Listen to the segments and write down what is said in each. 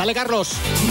Dale, Carlos.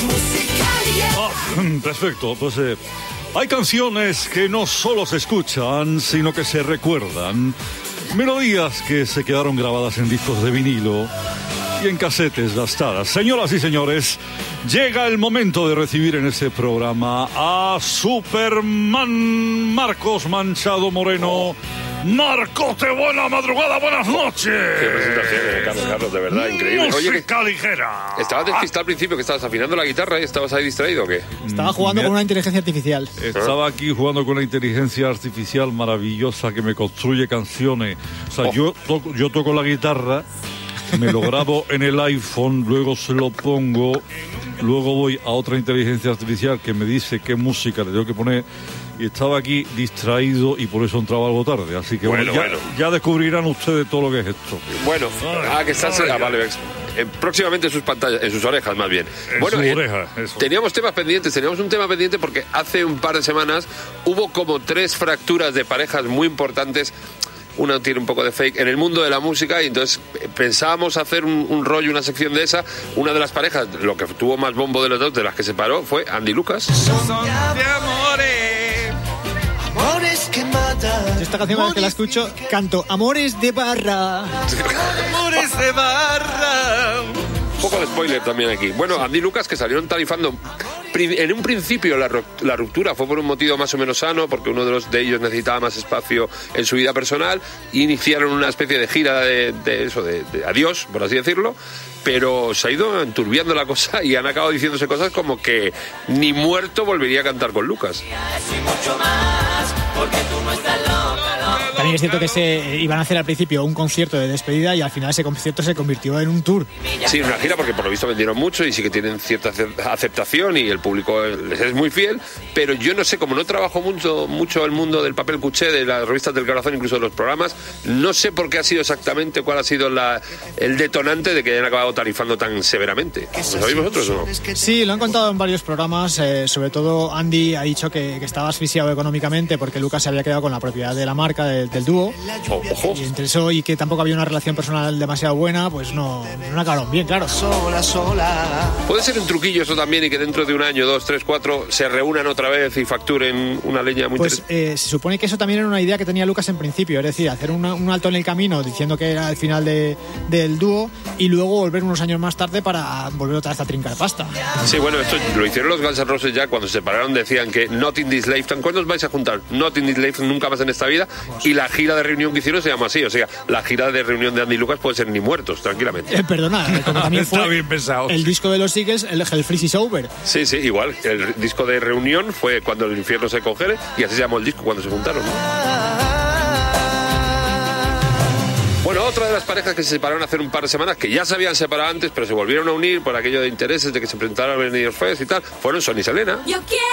Perfecto, pues hay canciones que no solo se escuchan, sino que se recuerdan. Melodías que se quedaron grabadas en discos de vinilo y en casetes gastadas. Señoras y señores, llega el momento de recibir en este programa a Superman Marcos Manchado Moreno. Marcote, buena madrugada, buenas noches. Qué presentación, Carlos, de verdad, increíble. Música ligera. Estabas despistado al principio, que estabas afinando la guitarra y estabas ahí distraído, ¿o qué? Estaba jugando con una inteligencia artificial. Estaba aquí jugando con una inteligencia artificial maravillosa que me construye canciones. O sea, yo toco la guitarra, me lo grabo en el iPhone, luego se lo pongo, luego voy a otra inteligencia artificial que me dice qué música le tengo que poner. Y estaba aquí distraído y por eso entraba algo tarde. Así que ya descubrirán ustedes todo lo que es esto. Bueno, que estás... vale, próximamente en sus pantallas, en sus orejas más bien. Teníamos temas pendientes, teníamos un tema pendiente porque hace un par de semanas hubo como 3 fracturas de parejas muy importantes. Una tiene un poco de fake en el mundo de la música y entonces pensábamos hacer un rollo, una sección de esa. Una de las parejas, lo que tuvo más bombo de los dos, de las que se paró, fue Andy Lucas. Son de amores que matan. Esta canción cada vez que la escucho canto Amores de barra. Amores de barra. Un poco de spoiler también aquí. Bueno, Andy Lucas, que salieron tarifando. En un principio la ruptura fue por un motivo más o menos sano, porque uno de ellos necesitaba más espacio en su vida personal. Iniciaron una especie de gira de adiós, por así decirlo. Pero se ha ido enturbiando la cosa y han acabado diciéndose cosas como que ni muerto volvería a cantar con Lucas. También es cierto que se iban a hacer al principio un concierto de despedida y al final ese concierto se convirtió en un tour. Sí, una gira, porque por lo visto vendieron mucho y sí que tienen cierta aceptación y el público les es muy fiel, pero yo no sé, como no trabajo mucho el mundo del papel cuché, de las revistas del corazón, incluso de los programas, no sé por qué ha sido exactamente, cuál ha sido el detonante de que hayan acabado tarifando tan severamente. ¿Lo sabéis vosotros o no? Sí, lo han contado en varios programas, sobre todo Andy ha dicho que estaba asfixiado económicamente porque Lucas se había quedado con la propiedad de la marca del dúo. Ojo. Y entre eso y que tampoco había una relación personal demasiado buena, pues no acabaron bien, claro. Sola. Puede ser un truquillo eso también y que dentro de un año, 2, 3, 4 se reúnan otra vez y facturen una leña muy se supone que eso también era una idea que tenía Lucas en principio, es decir, hacer un alto en el camino diciendo que era el final del dúo y luego volver unos años más tarde para volver otra vez a trincar pasta. Sí, bueno, esto lo hicieron los Guns N' Roses ya cuando se separaron, decían que not in this lifetime. ¿Cuándo os vais a juntar? Not in this lifetime, nunca más en esta vida. Y la gira de reunión que hicieron se llama así, o sea, la gira de reunión de Andy Lucas puede ser ni muertos, tranquilamente. Perdona, como también fue bien pensado. El disco de los Eagles, el Hell Freeze is Over. Sí, igual. El disco de reunión fue cuando el infierno se congele y así se llamó el disco cuando se juntaron, ¿no? Bueno, otra de las parejas que se separaron hace un par de semanas, que ya se habían separado antes, pero se volvieron a unir por aquello de intereses, de que se presentaran a Benidorm Fest y tal, fueron Son y Selena. Yo quiero